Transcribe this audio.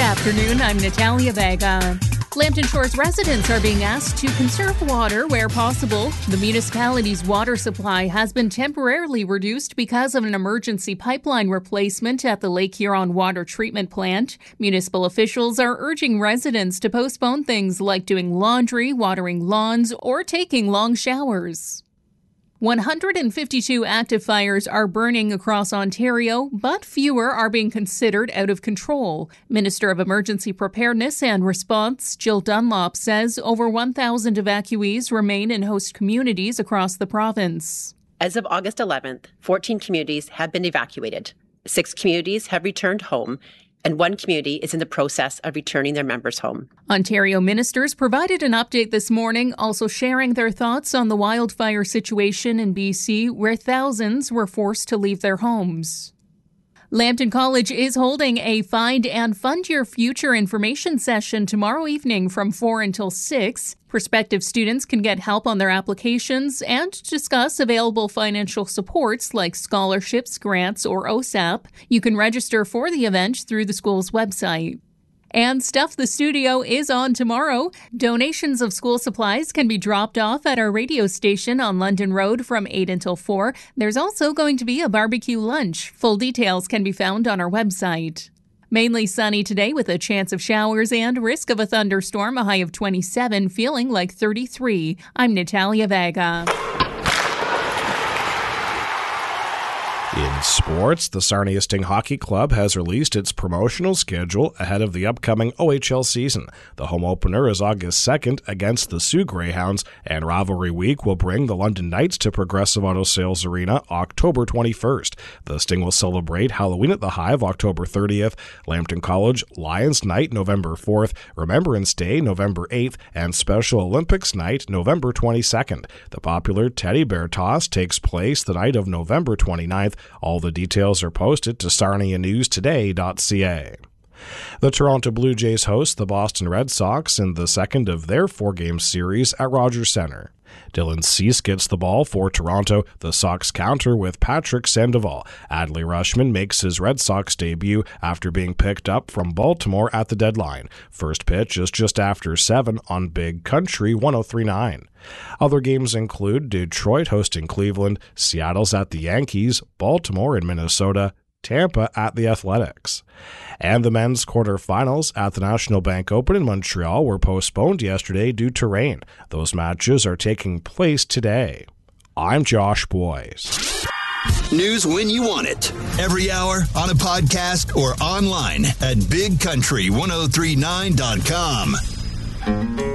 afternoon, I'm Natalia Vega. Lambton Shores residents are being asked to conserve water where possible. The municipality's water supply has been temporarily reduced because of an emergency pipeline replacement at the Lake Huron Water Treatment Plant. Municipal officials are urging residents to postpone things like doing laundry, watering lawns, or taking long showers. 152 active fires are burning across Ontario, but fewer are being considered out of control. Minister of Emergency Preparedness and Response, Jill Dunlop, says over 1,000 evacuees remain in host communities across the province. As of August 11th, 14 communities have been evacuated. 6 communities have returned home, and 1 community is in the process of returning their members home. Ontario ministers provided an update this morning, also sharing their thoughts on the wildfire situation in BC, where thousands were forced to leave their homes. Lambton College is holding a Find and Fund Your Future information session tomorrow evening from 4 until 6. Prospective students can get help on their applications and discuss available financial supports like scholarships, grants, or OSAP. You can register for the event through the school's website. And Stuff the Studio is on tomorrow. Donations of school supplies can be dropped off at our radio station on London Road from 8 until 4. There's also going to be a barbecue lunch. Full details can be found on our website. Mainly sunny today with a chance of showers and risk of a thunderstorm, a high of 27, feeling like 33. I'm Natalia Vega. In sports, the Sarnia Sting Hockey Club has released its promotional schedule ahead of the upcoming OHL season. The home opener is August 2nd against the Sioux Greyhounds, and Rivalry Week will bring the London Knights to Progressive Auto Sales Arena October 21st. The Sting will celebrate Halloween at the Hive October 30th, Lambton College Lions Night November 4th, Remembrance Day November 8th, and Special Olympics Night November 22nd. The popular Teddy Bear Toss takes place the night of November 29th. All the details are posted to sarnianewstoday.ca. The Toronto Blue Jays host the Boston Red Sox in the second of their 4-game series at Rogers Centre. Dylan Cease gets the ball for Toronto. The Sox counter with Patrick Sandoval. Adley Rutschman makes his Red Sox debut after being picked up from Baltimore at the deadline. First pitch is just after 7 on Big Country 103.9. Other games include Detroit hosting Cleveland, Seattle's at the Yankees, Baltimore and Minnesota, Tampa at the Athletics. And the men's quarterfinals at the National Bank Open in Montreal were postponed yesterday due to rain. Those matches are taking place today. I'm Josh Boyes. News when you want it. Every hour, on a podcast, or online at bigcountry1039.com.